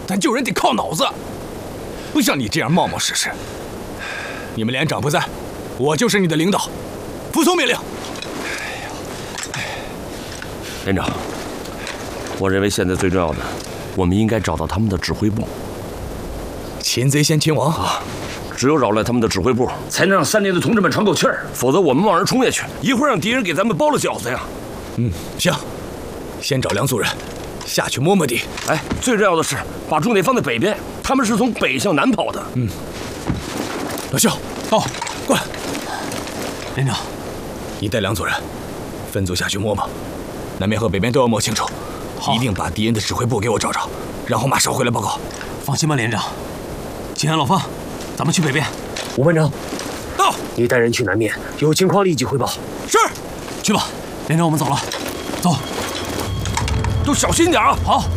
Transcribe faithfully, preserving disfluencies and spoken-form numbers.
咱救人得靠脑子，不像你这样冒冒失失。你们连长不在，我就是你的领导，服从命令。 连长，我认为现在最重要的，我们应该找到他们的指挥部。 擒贼先擒王啊！只有扰乱他们的指挥部，才能让三连的同志们喘口气儿，否则我们贸然冲下去，一会儿让敌人给咱们包了饺子呀！ 嗯，行，先找梁族人下去摸摸底。 哎，最重要的是把重点放在北边，他们是从北向南跑的。 嗯，老肖，到，过来。 连长， 你带梁族人分组下去摸摸，南边和北边都要摸清楚，一定把敌人的指挥部给我找找，然后马上回来报告。 放心吧，连长。秦安、老方，咱们去北边。 吴班长， 到。 你带人去南面，有情况立即汇报。 是。 去吧，连长，我们走了。走。 都小心点啊！ 好。